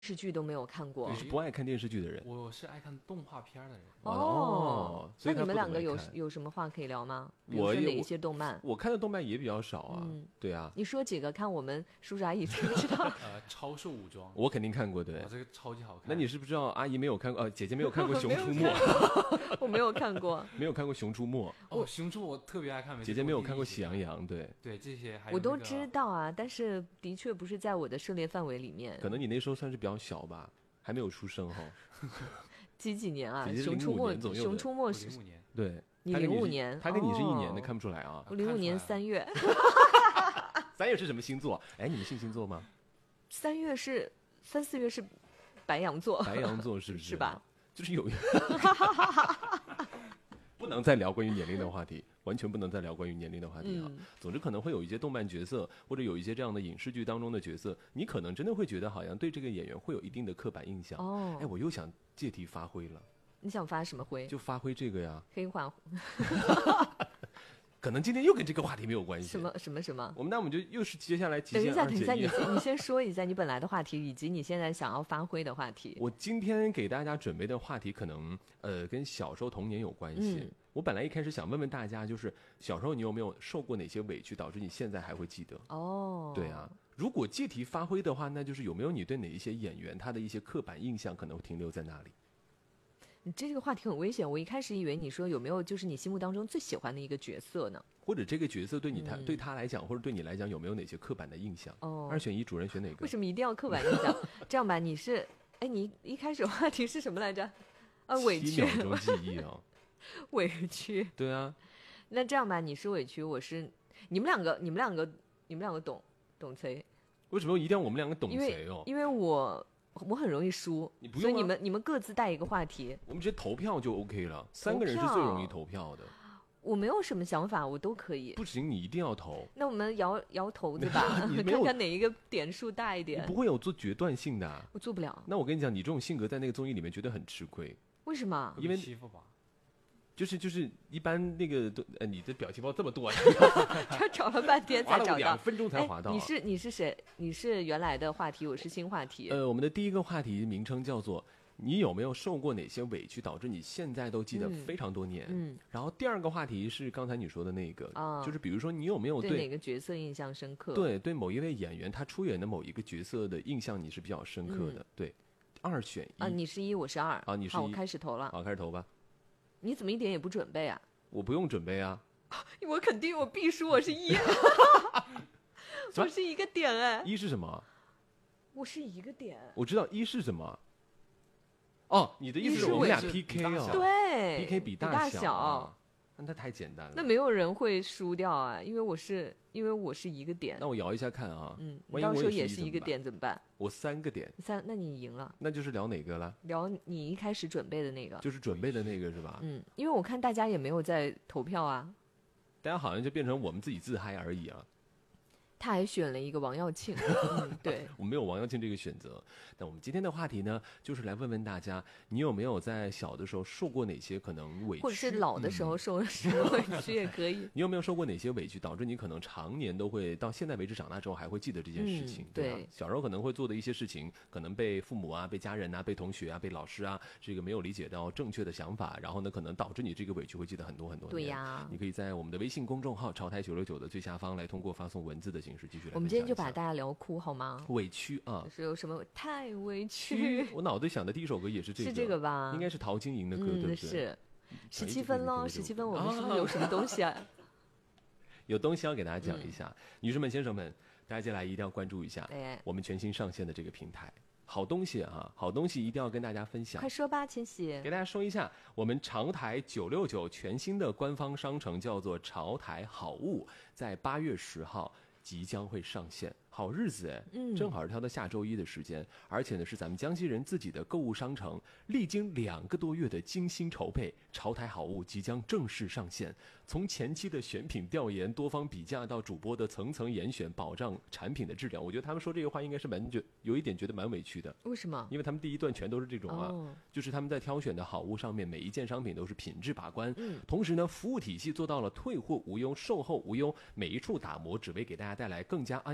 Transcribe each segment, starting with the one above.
视剧都没有看过你。是不爱看电视剧的人。 我是爱看动画片的人。 那你们所以他不两个有怎么看有什么话可以聊吗？比如我也说哪一些动漫？ 我看的动漫也比较少啊。对啊， 你说几个，看我们叔叔阿姨知不知道？ 超兽武装， 我肯定看过，对哇，。这个超级好看。 那你是不是知道阿姨没有看过？姐姐没有看过《熊出没》， 我没有看过， 没有看过《熊出没》。 哦，熊出我特别爱看， 姐姐没有看过《喜羊羊》，对。 对这些还有我都那个知道啊，但是的确不是在我的涉猎范围里面。 可能你那时候算是比较小吧，还没有出生哈。 几年啊？ 姐姐是熊出 05年左没， 右的熊出没是 05年， 对， 你他跟 05年， 他跟你是一年的， 哦看不出来啊。 我05年3月 3月是什么星座？哎，你们信星座吗？ ，3月是3、4月是白羊座， 白羊座是不是？ 是吧？ 就是有，不能再聊关于年龄的话题，完全不能再聊关于年龄的话题啊。总之可能会有一些动漫角色，或者有一些这样的影视剧当中的角色，你可能真的会觉得好像对这个演员会有一定的刻板印象。 哦哎，我又想借题发挥了， 你想发什么灰？ 就发挥这个呀。 黑化可能今天又跟这个话题没有关系。 什么？ 我们就又是接下来极限等一下， 2 等一下， 减1。 你先说一下你本来的话题，以及你现在想要发挥的话题。 我今天给大家准备的话题可能跟小时候童年有关系。我本来一开始想问问大家，就是小时候你有没有受过哪些委屈，导致你现在还会记得？ 哦， 对啊，如果借题发挥的话，那就是有没有你对哪一些演员他的一些刻板印象可能会停留在那里？ 你这个话题很危险。我一开始以为你说有没有就是你心目当中最喜欢的一个角色呢？ 或者这个角色对你对他来讲，或者对你来讲有没有哪些刻板的印象？2选1，主人选哪个？ 为什么一定要刻板印象？这样吧，你是你一开始话题是什么来着？委屈。 7秒钟记忆啊。 委屈。 对啊。 那这样吧，你是委屈，我是你们两个懂贼。 为什么一定要我们两个懂贼哦？ 因为我很容易输， 你不用啊， 所以你们各自带一个话题， 我们直接投票就 OK 了。3个人是最容易投票的。 我没有什么想法，我都可以。 不行，你一定要投。 那我们摇头对吧？看看哪一个点数大一点。 你不会有做决断性的啊。 我做不了。 那我跟你讲，你这种性格在那个综艺里面觉得很吃亏。 为什么？ 因为欺负吧。 就是一般那个你的表情包这么多啊， 这找了半天才找到， 划了2分钟才划到。 你是谁？你是原来的话题，我是新话题。 我们的第一个话题名称叫做你有没有受过哪些委屈，导致你现在都记得非常多年。然后第二个话题是刚才你说的那个，就是比如说你有没有对哪个角色印象深刻？ 对某一位演员他出演的某一个角色的印象你是比较深刻的。对，2选1。 你是1，我是2。 啊，你是1。 好，我开始投了。 好，开始投吧。 你怎么一点也不准备啊？ 我不用准备啊。 我必输，我是1。我是1个点哎。 1是什么？ 我是1个点。 我知道1是什么。哦，你的意思是我们俩 PK 哦？ 对 ，PK 比大小。 那太简单了。 那没有人会输掉啊，因为我是1个点。 那我摇一下看啊。 你到时候也是1个点怎么办？ 我3个点。 那你赢了。 那就是聊哪个了？ 聊你一开始准备的那个。 就是准备的那个是吧？ 因为我看大家也没有在投票啊。 大家好像就变成我们自己自嗨而已啊。 他还选了一个王耀庆。对， 我没有王耀庆这个选择。那我们今天的话题呢，就是来问问大家，你有没有在小的时候受过哪些可能委屈， 或者是老的时候受了什么委屈也可以。 你有没有受过哪些委屈，导致你可能常年都会到现在为止长大之后还会记得这件事情？对吧？小时候可能会做的一些事情，可能被父母啊、被家人啊、被同学啊、被老师啊，这个没有理解到正确的想法，然后呢，可能导致你这个委屈会记得很多很多年。 对呀。 你可以在我们的微信公众号“潮台969”的最下方来通过发送文字的形式继续来分享一下。 我们今天就把大家聊哭好吗？ 委屈啊， 就是有什么太委屈。 我脑子想的第一首歌也是这个， 是这个吧？ 应该是陶晶莹的歌，对不对？ 是17分喽，17分，我们是不是有什么东西啊？ 有东西要给大家讲一下，女士们、先生们，大家接下来一定要关注一下我们全新上线的这个平台。好东西啊，好东西一定要跟大家分享。 快说吧，千玺。 给大家说一下，我们潮台969全新的官方商城叫做潮台好物，在8月10号即将会上线。好日子哎，正好是挑到下周1的时间，而且呢是咱们江西人自己的购物商城，历经2个多月的精心筹备，潮台好物即将正式上线。从前期的选品调研、多方比价到主播的层层严选，保障产品的质量。我觉得他们说这个话应该是有一点觉得蛮委屈的。 为什么？ 因为他们第一段全都是这种就是他们在挑选的好物上面，每一件商品都是品质把关，同时呢，服务体系做到了退货无忧、售后无忧，每一处打磨只为给大家带来更加安心靠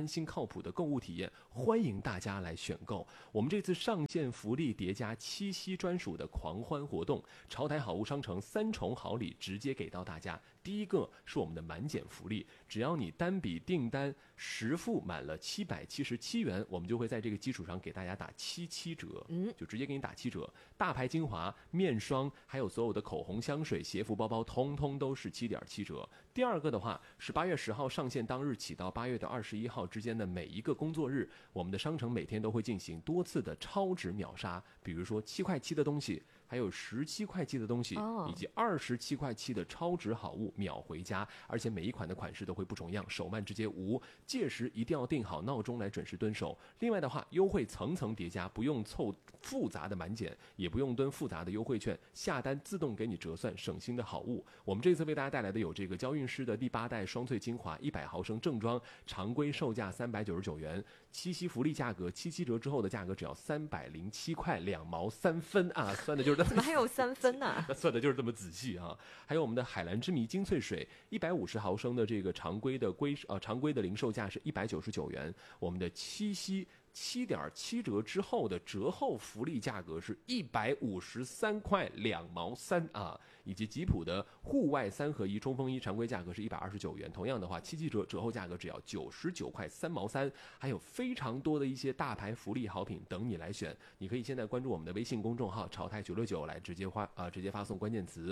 谱的购物体验，欢迎大家来选购。我们这次上线福利叠加七夕专属的狂欢活动，潮台好物商城3重好礼直接给到大家。第一个是我们的满减福利，只要你单笔订单实付满了777元，我们就会在这个基础上给大家打77折，就直接给你打7折。大牌精华、面霜，还有所有的口红、香水、鞋服、包包，通通都是7.7折。第二个的话是8月10号上线当日起到8月21号之间的每一个工作日，我们的商城每天都会进行多次的超值秒杀，比如说7块7的东西，还有17块7的东西，以及27块7的超值好物秒回家，而且每一款的款式都会不重样，手慢直接无，届时一定要定好闹钟来准时蹲守。另外的话，优惠层层叠加，不用凑复杂的满减，也不用蹲复杂的优惠券，下单自动给你折算，省心的好物。我们这次为大家带来的有这个娇韵诗的第8代双萃精华100毫升正装，常规售价399元，七夕福利价格77折之后的价格只要307块2毛3分啊，算的就是怎么还有3分呢？ 算的就是这么仔细啊。还有我们的海蓝之谜精粹水150毫升的这个常规的零售价是199元，我们的七夕7.7折之后的折后福利价格是153块2毛3啊，以及吉普的户外3合1冲锋衣常规价格是129元，同样的话7折折后价格只要99块3毛3，还有非常多的一些大牌福利好品等你来选。你可以现在关注我们的微信公众号潮台969来直接发送关键词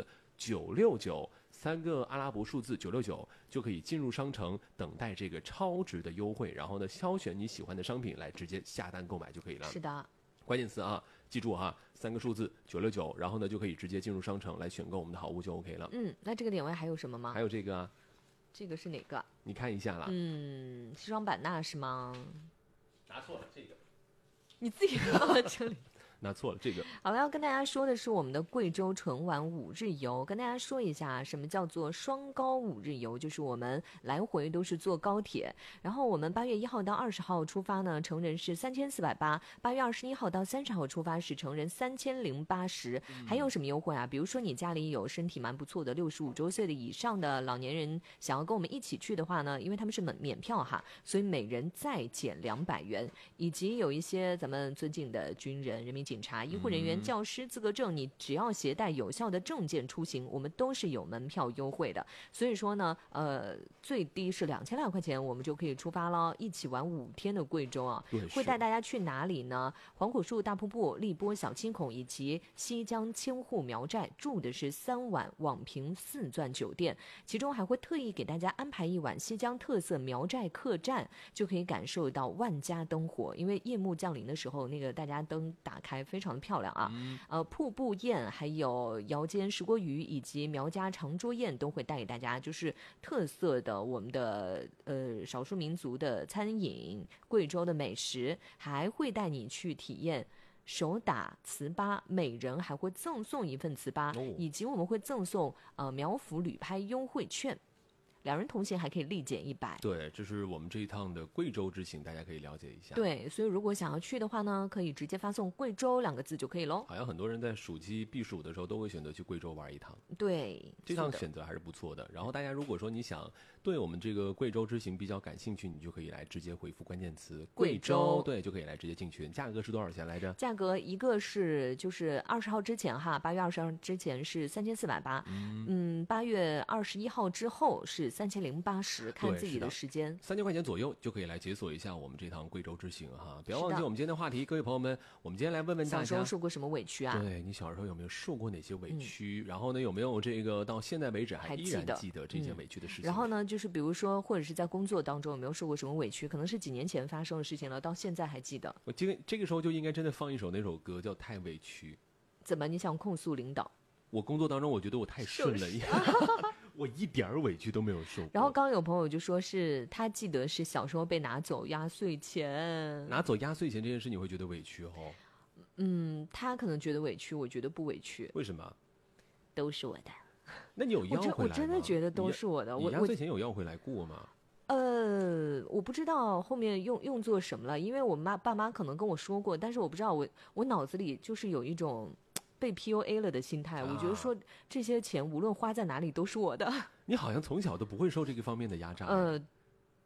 969，3个阿拉伯数字969，就可以进入商城等待这个超值的优惠，然后呢挑选你喜欢的商品来直接下单购买就可以了。 是的， 关键词啊，记住啊，3个数字969，然后呢就可以直接进入商城来选购我们的好物就 OK 了。 那这个点位还有什么吗？ 还有这个啊， 这个是哪个？ 你看一下啦。 西双版纳是吗？ 拿错了这个， 你自己放到这里。 拿错了这个。 好了，要跟大家说的是我们的贵州纯玩5日游，跟大家说一下什么叫做双高5日游，就是我们来回都是坐高铁，然后我们8月1号到20号出发呢，成人是3480，8月21号到30号出发是成人3080。还有什么优惠啊？比如说你家里有身体蛮不错的65周岁的以上的老年人，想要跟我们一起去的话呢，因为他们是免票哈，所以每人再减200元，以及有一些咱们尊敬的军人、人民警察、医护人员、教师资格证，你只要携带有效的证件出行，我们都是有门票优惠的。所以说呢，最低是2000来块钱，我们就可以出发了，一起玩5天的贵州啊。会带大家去哪里呢？黄果树大瀑布、荔波小七孔以及西江千户苗寨，住的是3晚网评4钻酒店，其中还会特意给大家安排1晚西江特色苗寨客栈，就可以感受到万家灯火。因为夜幕降临的时候，那个大家灯打开非常的漂亮啊。瀑布宴还有窑煎石锅鱼以及苗家长桌宴都会带给大家，就是特色的我们的少数民族的餐饮，贵州的美食，还会带你去体验手打糍粑，每人还会赠送1份糍粑，以及我们会赠送苗阜旅拍优惠券。2人同行还可以立减100。 对，这是我们这一趟的贵州之行，大家可以了解一下。 对，所以如果想要去的话呢，可以直接发送贵州2个字就可以喽。 好像很多人在暑期避暑的时候都会选择去贵州玩一趟。 对， 这趟选择还是不错的。然后大家如果说你想对我们这个贵州之行比较感兴趣，你就可以来直接回复关键词贵州，对，就可以来直接进群。价格是多少钱来着？ 价格一个是就是20号之前哈，8月20号之前是3480，8月21号之后是3080，看自己的时间 ，3000块钱左右就可以来解锁一下我们这趟贵州之行哈。不要忘记我们今天的话题，各位朋友们，我们今天来问问大家， 小时候受过什么委屈啊？ 对，你小时候有没有受过哪些委屈？然后呢，有没有这个到现在为止还依然记得这件委屈的事情？ 然后呢，就是比如说或者是在工作当中有没有受过什么委屈？可能是几年前发生的事情了，到现在还记得。 我这个时候就应该真的放一首那首歌，叫《太委屈》。 怎么你想控诉领导？ 我工作当中我觉得我太顺了，我一点委屈都没有受过。 然后刚刚有朋友就说是他记得是小时候被拿走压岁钱， 拿走压岁钱这件事你会觉得委屈哦？ 他可能觉得委屈，我觉得不委屈。 为什么？ 都是我的。 那你有要回来吗？ 我真的觉得都是我的。 你压岁钱有要回来过吗？ 我不知道后面用作什么了，因为我爸妈可能跟我说过，但是我不知道，我脑子里就是有一种被 PUA 了的心态，我觉得说这些钱无论花在哪里都是我的。 你好像从小都不会受这个方面的压榨。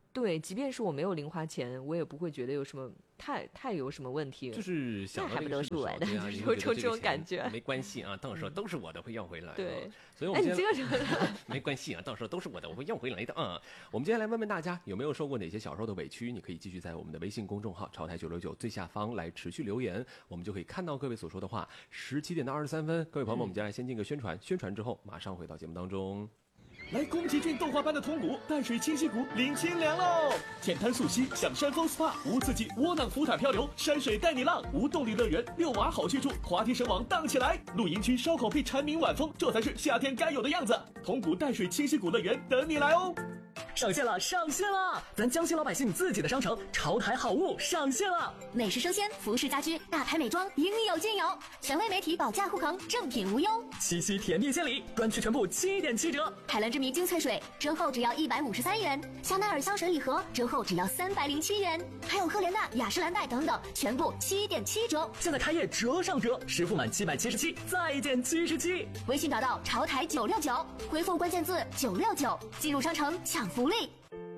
对，即便是我没有零花钱，我也不会觉得有什么太有什么问题。 就是想到还不得是我的， 就是有种这种感觉。 没关系啊，到时候都是我的，会要回来。 对， 所以我们你这个什么？ 没关系啊，到时候都是我的，我会要回来的啊。我们接下来问问大家，有没有受过哪些小时候的委屈？你可以继续在我们的微信公众号“潮台969”最下方来持续留言，我们就可以看到各位所说的话。17点到23分，各位朋友们，我们将来先进个宣传，宣传之后马上回到节目当中。 来宫崎骏动画般的通谷淡水清溪谷领清凉喽！浅滩溯溪，享山峰 SPA， 无刺激窝囊浮毯漂流，山水带你浪，无动力乐园遛娃好去处，滑梯绳网荡起来，露营区烧烤壁蝉鸣晚风，这才是夏天该有的样子。通谷淡水清溪谷乐园等你来哦！ 上线了，上线了！咱江西老百姓自己的商城潮台好物上线了， 美食生鲜、服饰家居、大牌美妆应有尽有，权威媒体保价护航，正品无忧。 七夕甜蜜献礼，专区全部7.7折。 海蓝之谜精粹水折后只要153元，香奈儿香水礼盒折后只要307元，还有赫莲娜、雅诗兰黛等等，全部7.7折。 现在开业折上折，实付满777再减77。 微信找到潮台969，回复关键字969，进入商城抢福利。